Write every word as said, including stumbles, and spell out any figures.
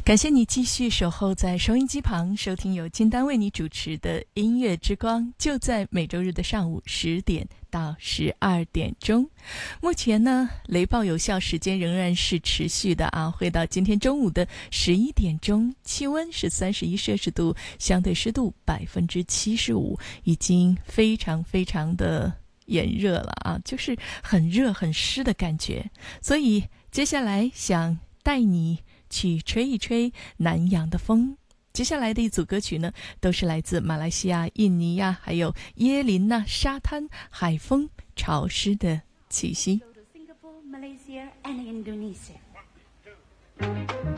感谢你继续守候在收音机旁，收听由金丹为你主持的音乐之光，就在每周日的上午十点到十二点钟。目前呢，雷暴有效时间仍然是持续的啊，会到今天中午的十一点钟，气温是三十一摄氏度，相对湿度百分之七十五，已经非常非常的炎热了啊，就是很热很湿的感觉。所以接下来想带你去吹一吹南洋的风。接下来的一组歌曲呢，都是来自马来西亚、印尼呀、啊，还有椰林呐、啊、沙滩、海风、潮湿的气息。